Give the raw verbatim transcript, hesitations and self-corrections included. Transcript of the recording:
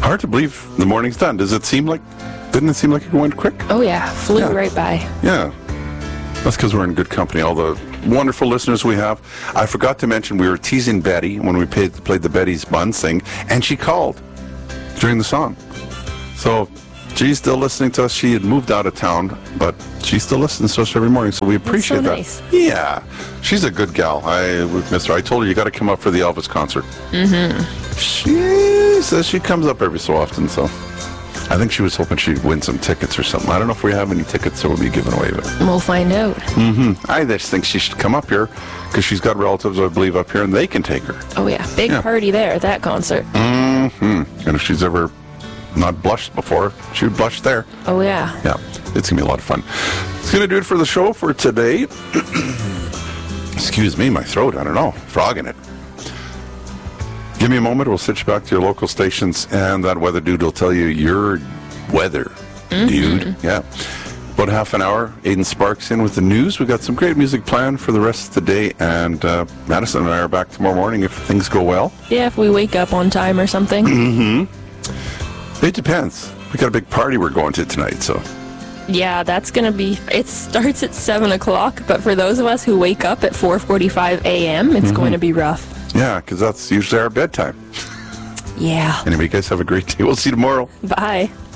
Hard to believe the morning's done. Does it seem like, didn't it seem like it went quick? Oh, yeah. Flew Yeah. right by. Yeah. That's because we're in good company. All the wonderful listeners we have. I forgot to mention we were teasing Betty when we played, played the Betty's Buns thing, and she called during the song. So she's still listening to us. She had moved out of town, but she still listens to us every morning, so we appreciate so that. nice. Yeah. She's a good gal. I would miss her. I told her you got to come up for the Elvis concert. Mm-hmm. She says she comes up every so often, so I think she was hoping she'd win some tickets or something. I don't know if we have any tickets that we'll be giving away, but We'll find out. mm-hmm. I just think she should come up here because she's got relatives, I believe, up here, and they can take her. Oh, yeah. Big Yeah. party there at that concert. Mm-hmm. And if she's ever not blushed before, she would blush there. Oh, yeah. Yeah, it's going to be a lot of fun. It's going to do it for the show for today. Excuse me, my throat, I don't know, frog in it. Give me a moment, we'll switch back to your local stations, and that weather dude will tell you your weather, Mm-hmm. dude. Yeah. About half an hour, Aiden Sparks in with the news. We've got some great music planned for the rest of the day, and uh, Madison and I are back tomorrow morning if things go well. Yeah, if we wake up on time or something. Mm-hmm. It depends. We got a big party we're going to tonight, so... Yeah, that's going to be... It starts at seven o'clock, but for those of us who wake up at four forty-five a.m., it's Mm-hmm. going to be rough. Yeah, because that's usually our bedtime. Yeah. Anyway, you guys have a great day. We'll see you tomorrow. Bye.